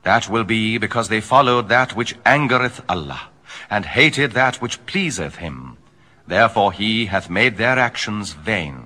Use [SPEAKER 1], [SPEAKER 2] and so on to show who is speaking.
[SPEAKER 1] That will be because they followed that which angereth Allah, and hated that which pleaseth him. Therefore he hath made their actions vain.